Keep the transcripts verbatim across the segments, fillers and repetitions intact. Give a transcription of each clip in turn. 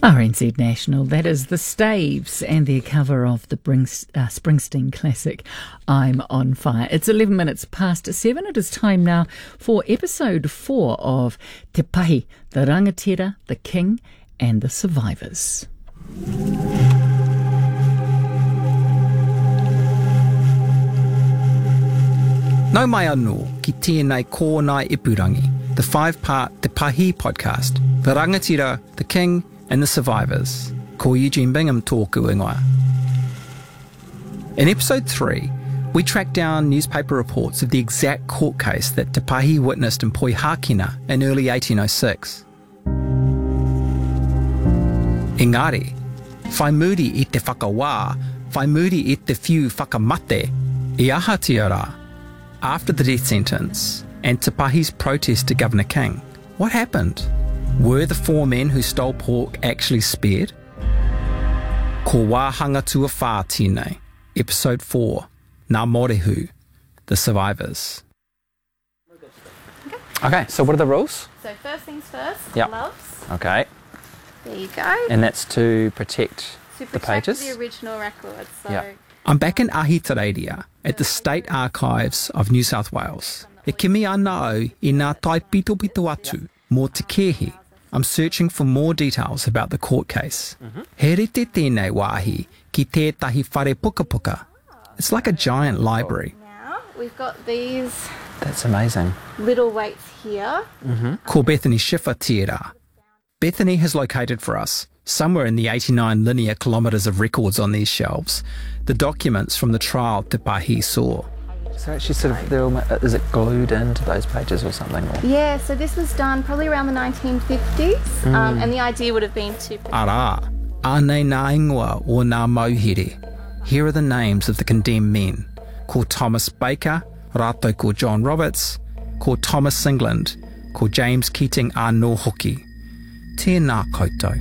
R N Z National, that is the Staves and their cover of the Brings, uh, Springsteen classic, I'm on Fire. It's eleven minutes past seven. It is time now for episode four of Te Pahi, the Rangatira, the King and the Survivors. Nau mai anō ki tēnei kōnai ipurangi, the five-part Te Pahi podcast, the Rangatira, the King and the Survivors. Ko Eugene Bingham tōku ingoa. In episode three, we tracked down newspaper reports of the exact court case that Te Pahi witnessed in Poihākina in early eighteen oh six. Engari, whai muri I te whakawā, whai muri I te whiu whakamate, I ahatia rā. After the death sentence and Te Pahi's protest to Governor King, what happened? Were the four men who stole pork actually spared? Ko wāhanga tua whā tēnei, episode four, Ngā Morehu, the Survivors. Okay, so what are the rules? So first things first, Yep. gloves. Okay, There you go. and that's to protect, to the protect pages? the original records. So Yep. I'm back in Ahitereiria at the State Archives of New South Wales. E kimi ana au I ngā tai pito pito atu mō te kehi. I'm searching for more details about the court case. Mm-hmm. He rite tēnei wāhi ki tētahi whare puka puka. It's like a giant library. now we've got these That's amazing. little weights here. Mm-hmm. Ko Bethany Schiffer tērā. Bethany has located for us, somewhere in the eighty-nine linear kilometres of records on these shelves, the documents from the trial Te Pahi saw. So actually sort of, they're all, is it glued into those pages or something? Or? Yeah, so this was done probably around the nineteen fifties, Mm. um, and the idea would have been to... Arā, ānei nā ingoa o nā mauhere. Here are the names of the condemned men. Ko Thomas Baker, rātou ko John Roberts, ko Thomas England, ko James Keating anō hoki. Tēnā koutou.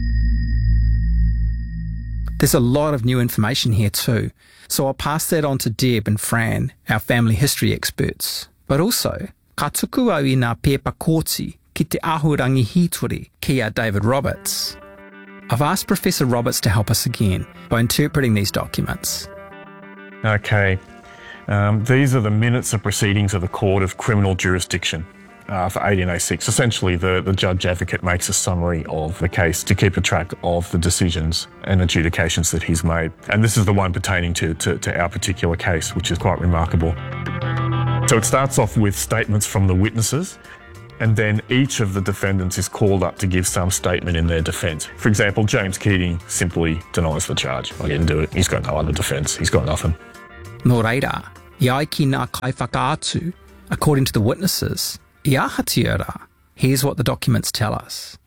There's a lot of new information here too, so I'll pass that on to Deb and Fran, our family history experts. But also, ka tuku au I ngā pepa kōti ki te ahurangi hitori kia David Roberts. I've asked Professor Roberts to help us again by interpreting these documents. Okay, um, these are the minutes of proceedings of the Court of Criminal Jurisdiction uh, for eighteen oh six. Essentially, the, the judge advocate makes a summary of the case to keep a track of the decisions and adjudications that he's made. And this is the one pertaining to, to, to our particular case, which is quite remarkable. So it starts off with statements from the witnesses, and then each of the defendants is called up to give some statement in their defence. For example, James Keating simply denies the charge. I didn't do it. He's got no other defence. He's got nothing. Nō reira, I ai ki ngā kai whakaatu, according to the witnesses, I ahatia rā. Here's what the documents tell us.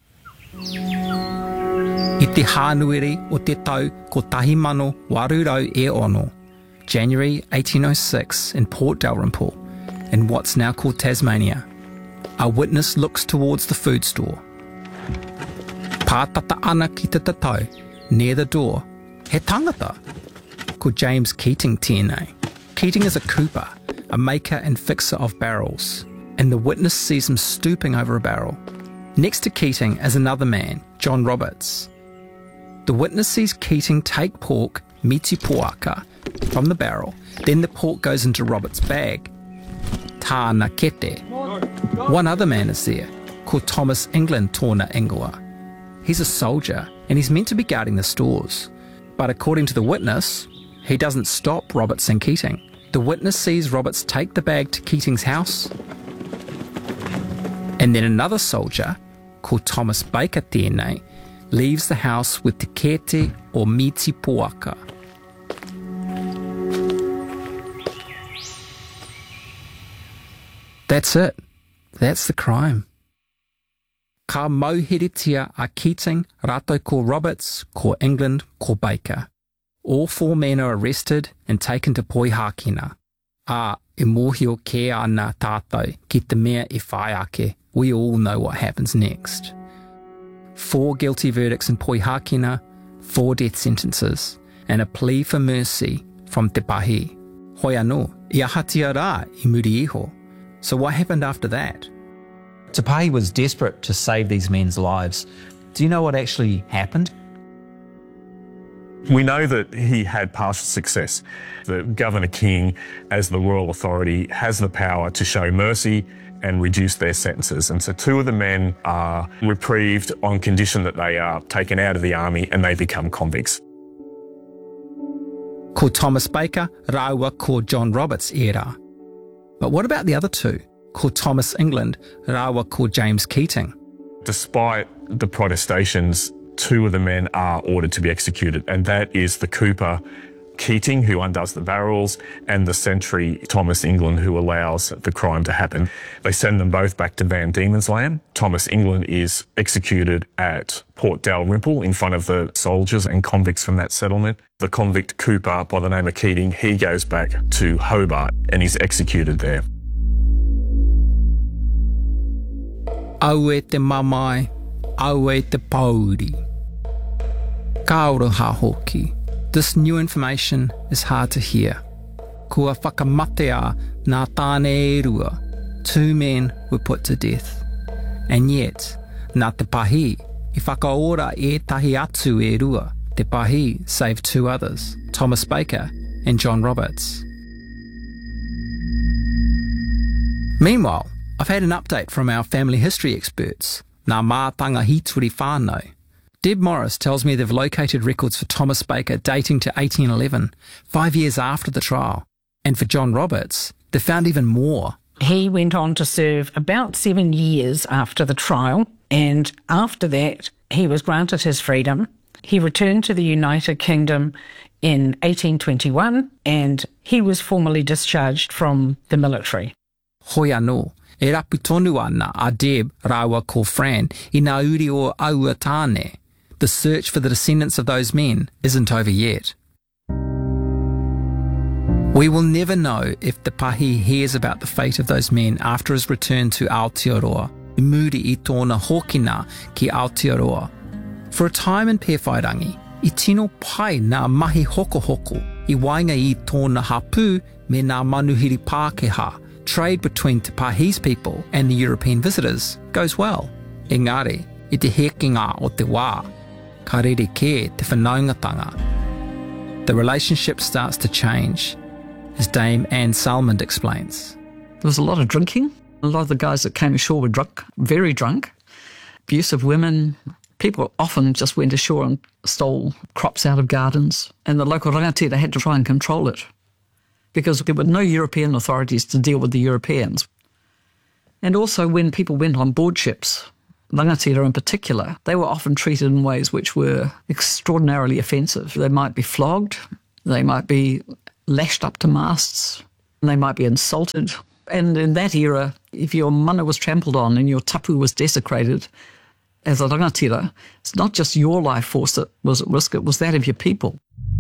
I te hānuere o te tau ko tahi mano warurau e ono, January eighteen oh six in Port Dalrymple, in what's now called Tasmania. A witness looks towards the food store. Pātata ana ki te tatau, near the door. He tangata, ko James Keating tēnei. Keating is a cooper, a maker and fixer of barrels, and the witness sees him stooping over a barrel. Next to Keating is another man, John Roberts. The witness sees Keating take pork, miti poaka, from the barrel, then the pork goes into Roberts' bag. Tāna kete. One other man is there, called Thomas England tōna ingoa. He's a soldier, and he's meant to be guarding the stores. But according to the witness, he doesn't stop Roberts and Keating. The witness sees Roberts take the bag to Keating's house, and then another soldier, called Thomas Baker tēnei, leaves the house with te kete or miti poaka. That's it. That's the crime. Ka mauheretia a Keating, rātou ko Roberts, ko England, ko Baker. All four men are arrested and taken to Poihākina. A, e mōhio ke ana tātou ki te mea e whai ake. We all know what happens next. Four guilty verdicts in Poihākina, four death sentences, and a plea for mercy from Te Pahi. Hoi anō, I ahatia rā I muri iho. So what happened after that? Te Pahi was desperate to save these men's lives. Do you know what actually happened? We know that he had partial success. The Governor King, as the royal authority, has the power to show mercy and reduce their sentences. And so two of the men are reprieved on condition that they are taken out of the army and they become convicts. Ko Thomas Baker, Raua ko John Roberts era. But what about the other two? Ko Thomas England, Raua ko James Keating. Despite the protestations, two of the men are ordered to be executed, and that is the cooper Keating, who undoes the barrels, and the sentry Thomas England, who allows the crime to happen. They send them both back to Van Diemen's Land. Thomas England is executed at Port Dalrymple in front of the soldiers and convicts from that settlement. The convict cooper by the name of Keating, he goes back to Hobart and is executed there. Aue te mamai, aue te pauri. Kaoro ha hoki. This new information is hard to hear. Kua whakamatea nā tāne e rua. Two men were put to death. And yet, nā te pahi, I whakaora e tahi atu e rua. Te pahi saved two others, Thomas Baker and John Roberts. Meanwhile, I've had an update from our family history experts, Ngā Mātanga Hituri Whānau. Deb Morris tells me they've located records for Thomas Baker dating to eighteen eleven, five years after the trial. And for John Roberts, they found even more. He went on to serve about seven years after the trial, and after that, he was granted his freedom. He returned to the United Kingdom in eighteen twenty-one, and he was formally discharged from the military. Hoi anō, e rapu tonu ana a Deb Raua ko Fran I ngā uri o Aua Tāne. The search for the descendants of those men isn't over yet. We will never know if the pahi hears about the fate of those men after his return to Aotearoa, I muri I tōna hōkina ki Aotearoa. For a time in Pewhairangi, I tino pai ngā mahi hoko hoko, I wainga I tōna hapū me ngā manuhiri Pākehā. Trade between Te Pahi's people and the European visitors goes well. Engari, I te hekinga o te wā, ka rere ke te whanaungatanga. The relationship starts to change, as Dame Anne Salmond explains. There was a lot of drinking. A lot of the guys that came ashore were drunk, very drunk. Abuse of women. People often just went ashore and stole crops out of gardens, and the local rangatira had to try and control it, because there were no European authorities to deal with the Europeans. And also when people went on board ships, rangatira in particular, they were often treated in ways which were extraordinarily offensive. They might be flogged, they might be lashed up to masts, they might be insulted. And in that era, if your mana was trampled on and your tapu was desecrated, as a rangatira, it's not just your life force that was at risk, it was that of your people.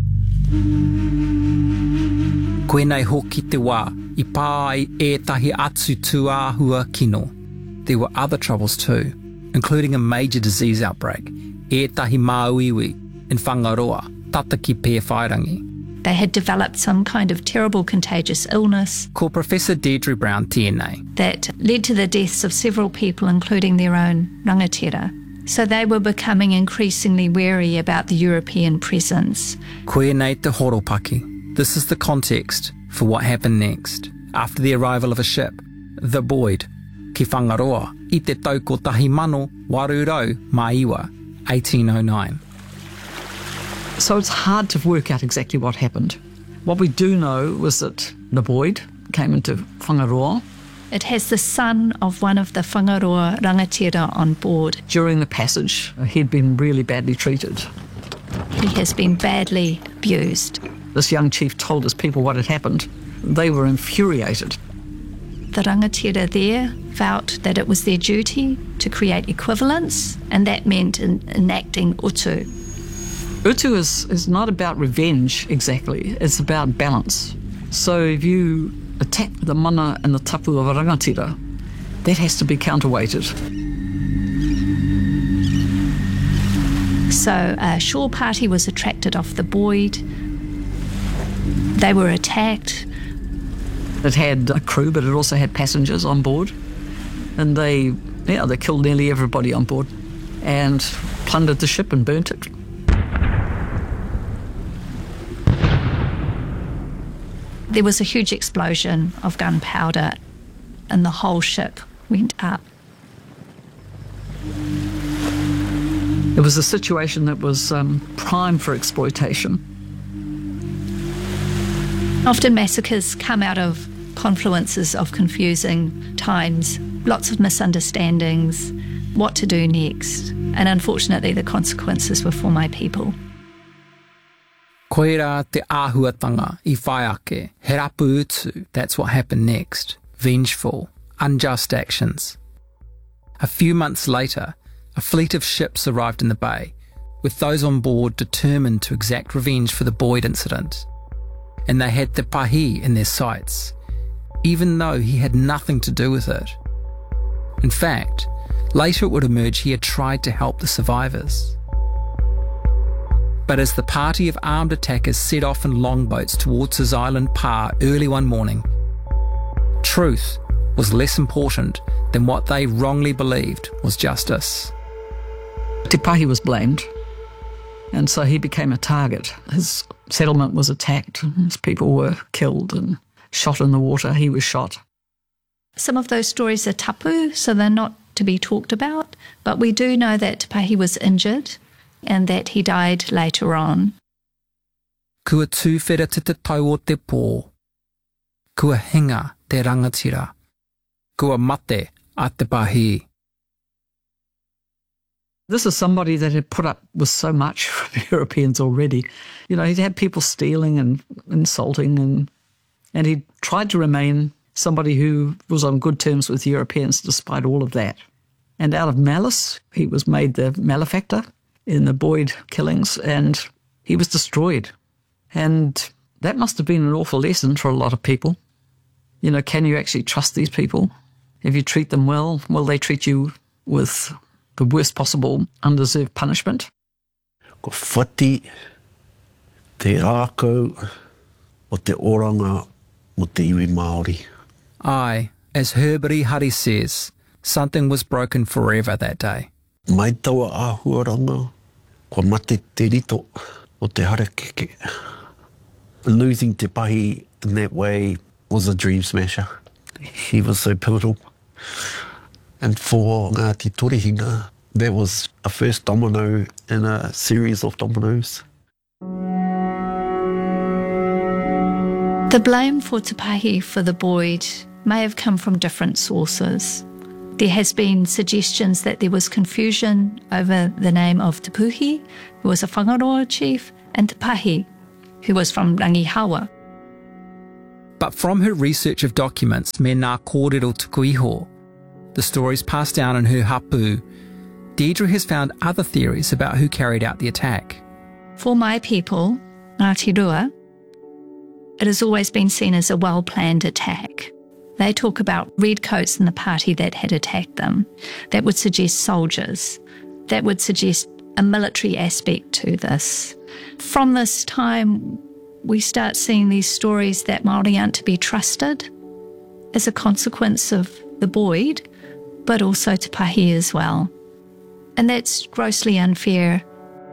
Koenei hoki te wā, I pā e tahi atu tuāhua kino. There were other troubles too, including a major disease outbreak, e tahi māuiwi in Whangaroa, tata ki Pewhairangi. They had developed some kind of terrible contagious illness. Ko Professor Deirdre Brown tēnei. That led to the deaths of several people, including their own rangatira. So they were becoming increasingly wary about the European presence. Koenei te horopaki. This is the context for what happened next. After the arrival of a ship, the Boyd, ki Whangaroa, I te tau ko tahi mano warurau maiwa, eighteen oh nine. So it's hard to work out exactly what happened. What we do know was that the Boyd came into Whangaroa. It has the son of one of the Whangaroa rangatira on board. During the passage, he'd been really badly treated. He has been badly abused. This young chief told his people what had happened. They were infuriated. The rangatira there felt that it was their duty to create equivalence, and that meant in, enacting utu. Utu is, is not about revenge exactly, it's about balance. So if you attack the mana and the tapu of a rangatira, that has to be counterweighted. So a shore party was attracted off the Boyd. They were attacked. It had a crew, but it also had passengers on board. And they, yeah, they killed nearly everybody on board. and plundered the ship and burnt it. There was a huge explosion of gunpowder and the whole ship went up. It was a situation that was um, prime for exploitation. Often massacres come out of confluences of confusing times, lots of misunderstandings, what to do next, and unfortunately the consequences were for my people. Koira te āhuatanga I whai ake, he rapu utu, that's what happened next. Vengeful, unjust actions. A few months later, a fleet of ships arrived in the bay, with those on board determined to exact revenge for the Boyd incident. And they had Te Pahi in their sights, even though he had nothing to do with it. In fact, later it would emerge he had tried to help the survivors. But as the party of armed attackers set off in longboats towards his island Pa early one morning, truth was less important than what they wrongly believed was justice. Te Pahi was blamed, and so he became a target. His settlement was attacked, his people were killed and shot in the water, he was shot. Some of those stories are tapu, so they're not to be talked about, but we do know that Te Pahi was injured and that he died later on. Kua tūwhera te te tau o te pō. Kua hinga te rangatira. Kua mate a te Pahi. This is somebody that had put up with so much from Europeans already. You know, he'd had people stealing and insulting, and and he tried to remain somebody who was on good terms with Europeans despite all of that. And out of malice, he was made the malefactor in the Boyd killings, and he was destroyed. And that must have been an awful lesson for a lot of people. You know, can you actually trust these people? If you treat them well, will they treat you with the worst possible undeserved punishment? Ko whati, te rākau, o te oranga, mo te iwi Māori. Aye, as Herbert Hari says, something was broken forever that day. Mai taua āhuaranga, ko mate te rito o te harakeke. Losing Te Pahi in that way was a dream smasher. He was so pivotal. And for Ngāti Torehinga, that was a first domino in a series of dominoes. The blame for Te Pahi for the Boyd may have come from different sources. There has been suggestions that there was confusion over the name of Te Puhi, who was a Whangaroa chief, and Te Pahi, who was from Rangihawa. But from her research of documents, me nā kōrero tuku iho, the stories passed down in her hapu, Deirdre has found other theories about who carried out the attack. For my people, Ngāti Rua, it has always been seen as a well-planned attack. They talk about redcoats in the party that had attacked them. That would suggest soldiers. That would suggest a military aspect to this. From this time, we start seeing these stories that Māori aren't to be trusted as a consequence of the Boyd, but also Te Pahi as well. And that's grossly unfair.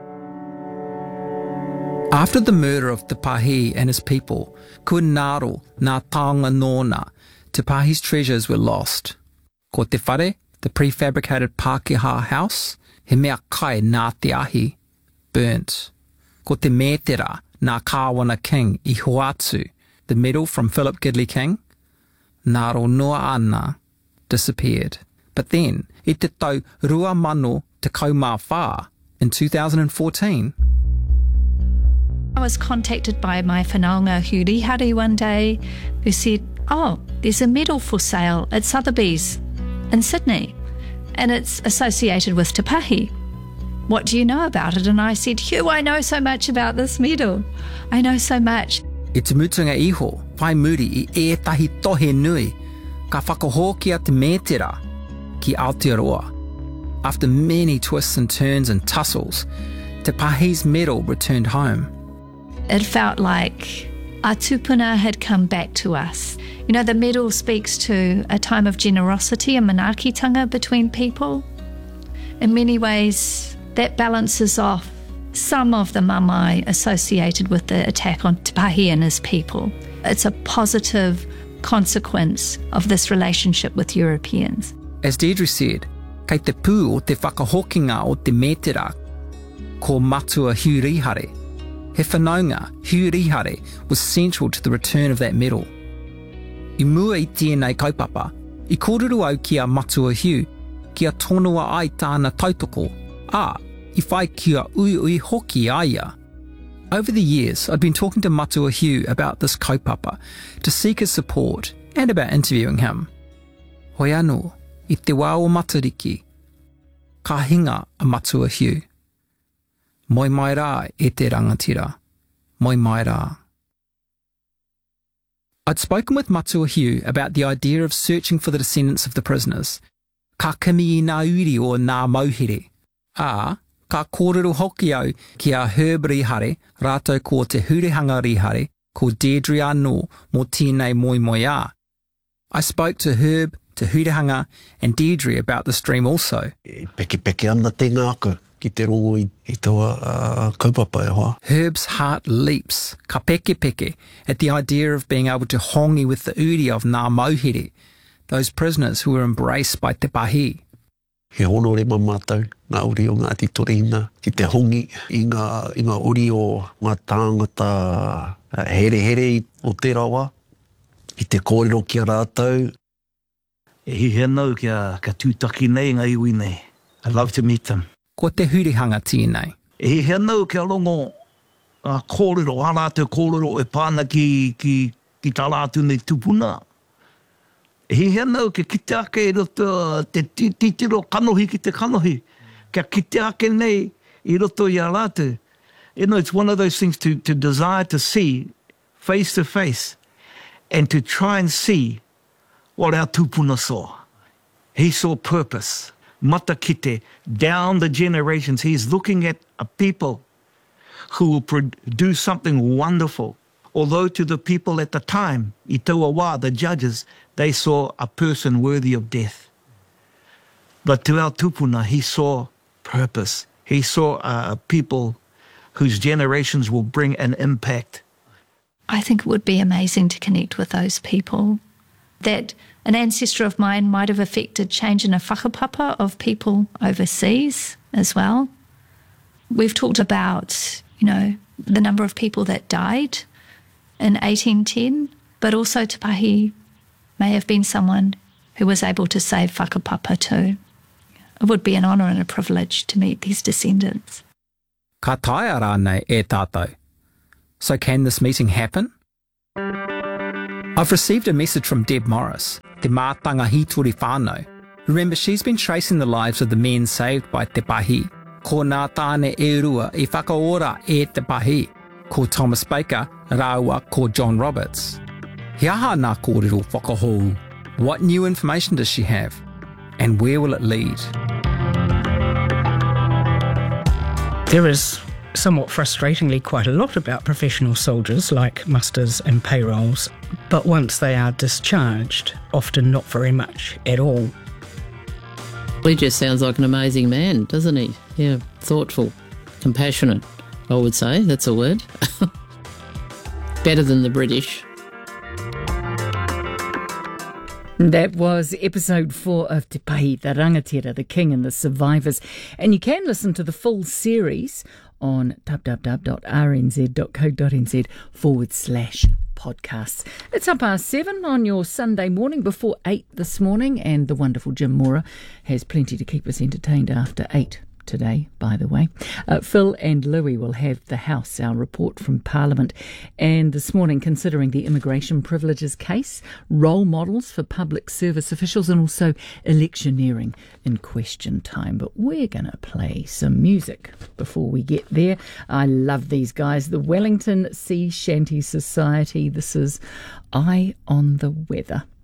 After the murder of Te Pahi and his people, kua ngaro ngā taonga nōna, Te Pahi's treasures were lost. Ko te whare, the prefabricated Pākehā house, he mea kai nā te ahi, burnt. Ko te mētera ngā Kāwana King I Hoatu, the medal from Philip Gidley King, ngaro noa ana, disappeared. But then, I te tau rua mano te kaumā whā, in two thousand fourteen, I was contacted by my whanaunga Hugh Rihari one day, who said, oh, there's a medal for sale at Sotheby's in Sydney, and it's associated with Te Pahi. What do you know about it? And I said, Hugh, I know so much about this medal. I know so much. I te mutunga iho, whai muri I ētahi tohe nui, ka whakahokia te mētera ki Aotearoa. After many twists and turns and tussles, Te Pahi's medal returned home. It felt like our tupuna had come back to us. You know, the medal speaks to a time of generosity and manaakitanga between people. in many ways, that balances off some of the mamae associated with the attack on Te Pahi and his people. It's a positive consequence of this relationship with Europeans. As Deirdre said, kei te pū o te whakahokinga o te metera, ko matua Hugh Rihare. He whanaunga, Hugh Rihare was central to the return of that medal. I mua i tēnei kaupapa, I kōrero au kia matua Hugh, kia tonua ai tāna tautoko, ā, I whai kia ui ui hoki aia. Over the years, I'd been talking to Matua Hugh about this kaupapa, to seek his support, and about interviewing him. Hoi anō, I te wā o Matariki, ka hinga a Matua Hugh. Moi mai rā e te rangatira, moi mai rā. I'd spoken with Matua Hugh about the idea of searching for the descendants of the prisoners. Ka kimi I ngā uri o ngā mauhere. Ā, ka kōrero hoki au ki a Herb Rihare, rātou ko te Hurihanga Rihare, ko Deirdre anō mō tēnei moi moi ā. I spoke to Herb, to Hurihanga and Deirdre about this dream also. Peke peke ana te ngāka ki te rongo i, i toa uh, kaupapa e hoa. Herb's heart leaps, ka peke peke, at the idea of being able to hongi with the uri of ngā mauhere, those prisoners who were embraced by Te Pahi. He honore ma mātou, ngā uri o Ngāti Torina, ki te hongi i ngā, i ngā uri o ngā tāngata uh, here here o te rawa, i te kōrero ki a rātou. E hi henau kia ka tūtaki nei ngā iwi nei. I'd love to meet them. Ko te hurihanga tēnei. E hi henau kia longo a kōrero, a rātou kōrero e pāna ki, ki, ki tā rātou nei tupuna. He henau ke kite ake I roto te titiro kanohi ki te kanohi. Kia kite ake nei I roto I a rātou. You know, it's one of those things to, to desire to see face to face and to try and see what our tupuna saw. He saw purpose. Mata kite, down the generations, he's looking at a people who will produce something wonderful. Although to the people at the time, I taua wā, the judges, they saw a person worthy of death. But to our tupuna, he saw purpose. He saw a people whose generations will bring an impact. I think it would be amazing to connect with those people. That an ancestor of mine might have affected change in a whakapapa of people overseas as well. We've talked about, you know, the number of people that died in eighteen ten, but also Te Pahi may have been someone who was able to save whakapapa too. It would be an honour and a privilege to meet these descendants. Ka taia rānei e tātou. So can this meeting happen? I've received a message from Deb Morris, Te Mātanga Hitori whānau. Remember, she's been tracing the lives of the men saved by Te Pahi. Ko nā tāne e rua I whakaora e Te Pahi. Ko Thomas Baker, rāua ko John Roberts. He aha nā kōrero whakahou. What new information does she have? And where will it lead? There is somewhat frustratingly quite a lot about professional soldiers like musters and payrolls, but once they are discharged, often not very much at all. He just sounds like an amazing man, doesn't he? Yeah, thoughtful, compassionate, I would say, that's a word. Better than the British. That was episode four of Te Pahi, the Rangatira, the King and the Survivors. And you can listen to the full series on www.rnz.co.nz forward slash podcasts. It's up past seven on your Sunday morning before eight this morning, and the wonderful Jim Mora has plenty to keep us entertained after eight today, by the way. Uh, Phil and Louis will have the House, our report from Parliament. And this morning, considering the immigration privileges case, role models for public service officials, and also electioneering in question time. But we're going to play some music before we get there. I love these guys. The Wellington Sea Shanty Society. This is Eye on the Weather.